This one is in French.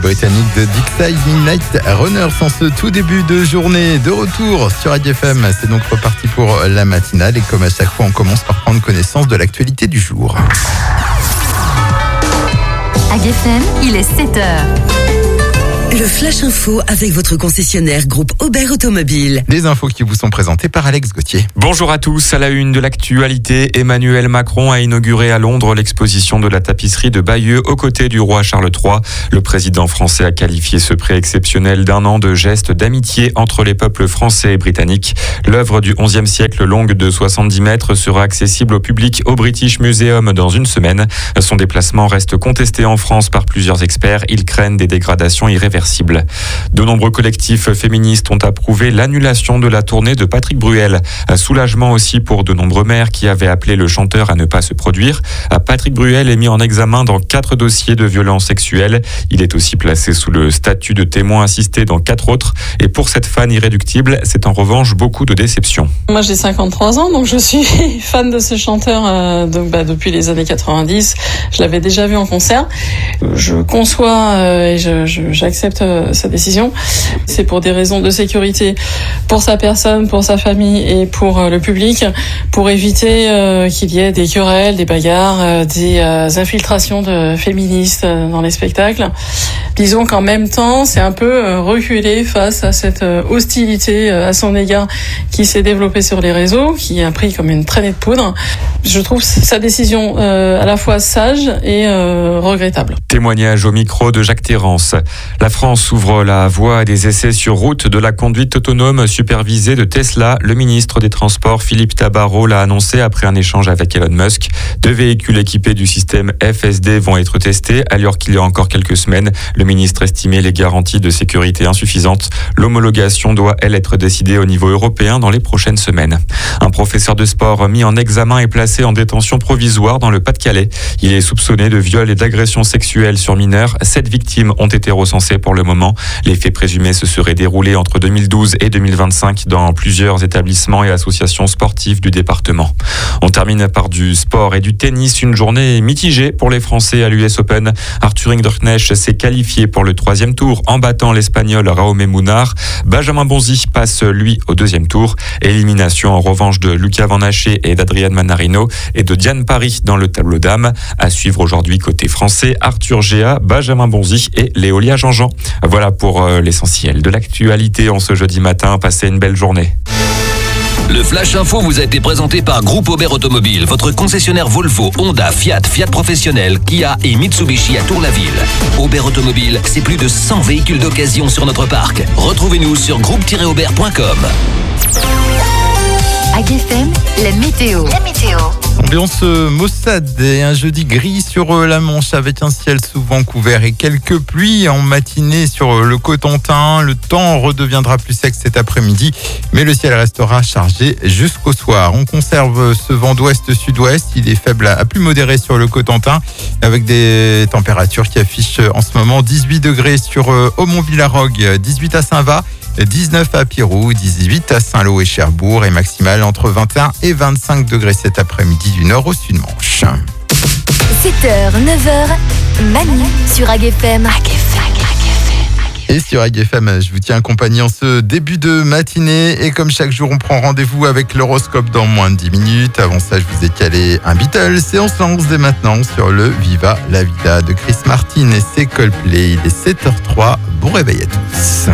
Britannique de Dixie Midnight Runners en ce tout début de journée. De retour sur AGFM, c'est donc reparti pour la matinale et comme à chaque fois on commence par prendre connaissance de l'actualité du jour. AGFM, il est 7h. Le Flash Info avec votre concessionnaire groupe Aubert Automobile. Des infos qui vous sont présentées par Alex Gauthier. Bonjour à tous. À la une de l'actualité, Emmanuel Macron a inauguré à Londres l'exposition de la tapisserie de Bayeux aux côtés du roi Charles III. Le président français a qualifié ce prêt exceptionnel d'un an de geste d'amitié entre les peuples français et britanniques. L'œuvre du XIe siècle, longue de 70 mètres, sera accessible au public au British Museum dans une semaine. Son déplacement reste contesté en France par plusieurs experts. Ils craignent des dégradations irréversibles. De nombreux collectifs féministes ont approuvé l'annulation de la tournée de Patrick Bruel. Soulagement aussi pour de nombreux maires qui avaient appelé le chanteur à ne pas se produire. Patrick Bruel est mis en examen dans 4 dossiers de violences sexuelles. Il est aussi placé sous le statut de témoin assisté dans 4 autres. Et pour cette fan irréductible, c'est en revanche beaucoup de déception. Moi j'ai 53 ans, donc je suis fan de ce chanteur depuis les années 90. Je l'avais déjà vu en concert. Je conçois et j'accepte sa décision. C'est pour des raisons de sécurité pour sa personne, pour sa famille et pour le public, pour éviter qu'il y ait des querelles, des bagarres, des infiltrations de féministes dans les spectacles. Disons qu'en même temps, c'est un peu reculé face à cette hostilité à son égard qui s'est développée sur les réseaux, qui a pris comme une traînée de poudre. Je trouve sa décision à la fois sage et regrettable. Témoignage au micro de Jacques Terrance. La France ouvre la voie à des essais sur route de la conduite autonome supervisée de Tesla. Le ministre des Transports, Philippe Tabarot, l'a annoncé après un échange avec Elon Musk. 2 véhicules équipés du système FSD vont être testés, alors qu'il y a encore quelques semaines, le ministre estimait les garanties de sécurité insuffisantes. L'homologation doit, elle, être décidée au niveau européen dans les prochaines semaines. Un professeur de sport mis en examen est placé en détention provisoire dans le Pas-de-Calais. Il est soupçonné de viol et d'agression sexuelle sur mineurs. 7 victimes ont été recensées pour le moment. Les faits présumés se seraient déroulés entre 2012 et 2025 dans plusieurs établissements et associations sportives du département. On termine par du sport et du tennis. Une journée mitigée pour les Français à l'US Open. Arthur Hinderknecht s'est qualifié pour le 3e tour en battant l'Espagnol Jaume Munar. Benjamin Bonzi passe, lui, au 2e tour. Élimination en revanche de Lucas Van Haché et d'Adrian Manarino et de Diane Paris dans le tableau dames. À suivre aujourd'hui côté français, Arthur Géa, Benjamin Bonzi et Léolia Jean-Jean. Voilà pour l'essentiel de l'actualité en ce jeudi matin. Passez une belle journée. Le Flash Info vous a été présenté par Groupe Aubert Automobile, votre concessionnaire Volvo, Honda, Fiat, Fiat Professionnel, Kia et Mitsubishi à Tour-la-Ville. Aubert Automobile, c'est plus de 100 véhicules d'occasion sur notre parc. Retrouvez-nous sur groupe-aubert.com. AGFM, la météo. Ambiance maussade et un jeudi gris sur la Manche avec un ciel souvent couvert et quelques pluies en matinée sur le Cotentin. Le temps redeviendra plus sec cet après-midi, mais le ciel restera chargé jusqu'au soir. On conserve ce vent d'ouest-sud-ouest. Il est faible à plus modéré sur le Cotentin avec des températures qui affichent en ce moment 18 degrés sur Aumont-Villarogue, 18 à Saint-Va, 19 à Pirou, 18 à Saint-Lô et Cherbourg et maximale entre 21 et 25 degrés cet après-midi du nord au sud-Manche. 7h, 9h, Manu sur AGFM. Et sur AGFM, je vous tiens accompagné en ce début de matinée. Et comme chaque jour, on prend rendez-vous avec l'horoscope dans moins de 10 minutes. Avant ça, je vous ai calé un Beatles. Et on se lance dès maintenant sur le Viva la Vida de Chris Martin et ses Coldplay. Il est 7h03. Bon réveil à tous.